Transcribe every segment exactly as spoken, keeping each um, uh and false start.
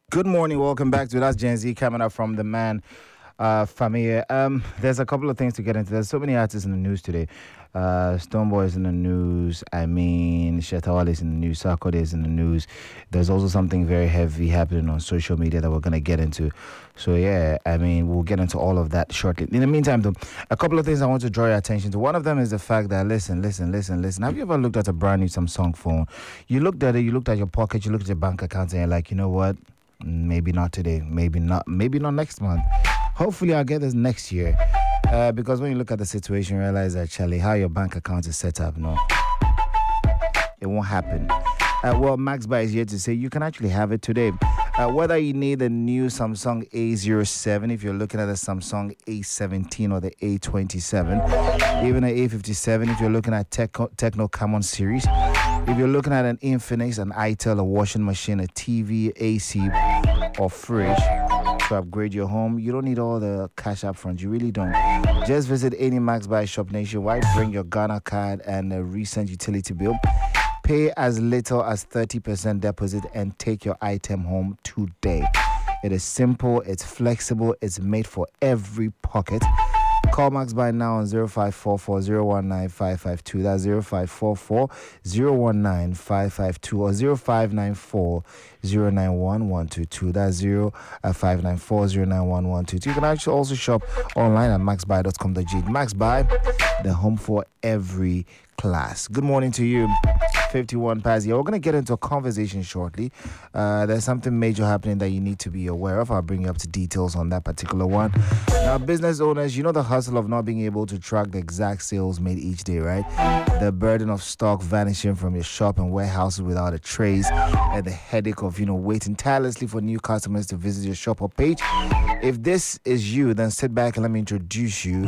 Good morning. Welcome back to That's Gen Z coming up from the man, uh, Famia. Um, there's a couple of things to get into. There's so many artists in the news today. Uh, Stoneboy is in the news. I mean, Shetawale is in the news. Sarkodie is in the news. There's also something very heavy happening on social media that we're going to get into. So, yeah, I mean, we'll get into all of that shortly. In the meantime, though, a couple of things I want to draw your attention to. One of them is the fact that, listen, listen, listen, listen. Have you ever looked at a brand new Samsung phone? You looked at it, you looked at your pocket, you looked at your bank account, and you're like, you know what? Maybe not today. Maybe not. Maybe not next month. Hopefully, I'll get this next year. Uh, because when you look at the situation, you realize that, Charlie, how your bank account is set up, no, it won't happen. Uh, well, MaxBuy is here to say you can actually have it today. Uh, whether you need a new Samsung A zero seven, if you're looking at a Samsung A seventeen or the A twenty-seven, even an A fifty-seven, if you're looking at Techno, Techno Camon series, if you're looking at an Infinix, an itel, a washing machine, a T V, A C, or fridge to upgrade your home, you don't need all the cash up front. You really don't. Just visit any MaxBuy shop nationwide, bring your Ghana card and a recent utility bill. Pay as little as thirty percent deposit and take your item home today. It is simple, it's flexible, it's made for every pocket. Call MaxBuy now on zero five four four zero one nine five five two. That's zero five four four zero one nine five five two or zero five nine four zero nine one one two two. That's zero five nine four zero nine one one two two. You can actually also shop online at maxbuy dot com dot g. MaxBuy, the home for every class. Good morning to you. fifty-one past. Yeah, we're going to get into a conversation shortly. Uh, there's something major happening that you need to be aware of. I'll bring you up to details on that particular one. Now, business owners, you know the hustle of not being able to track the exact sales made each day, right? The burden of stock vanishing from your shop and warehouses without a trace, and the headache of, you know, waiting tirelessly for new customers to visit your shop or page. If this is you, then sit back and let me introduce you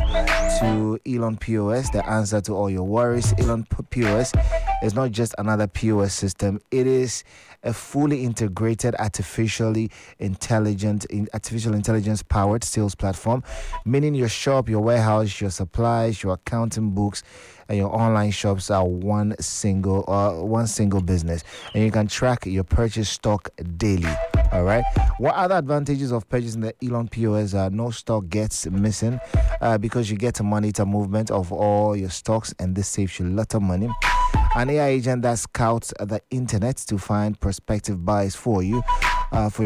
to Elon P O S, the answer to all your worries. Elon P O S is not just another P O S system. It is a fully integrated, artificially intelligent, artificial intelligence powered sales platform, meaning your shop, your warehouse, your supplies, your accounting books, and your online shops are one single, uh, one single business, and you can track your purchase stock daily. All right. What other advantages of purchasing the Elon P O S are? No stock gets missing uh, because you get to monitor movement of all your stocks, and this saves you a lot of money. An A I agent that scouts the internet to find prospective buyers for you, uh, for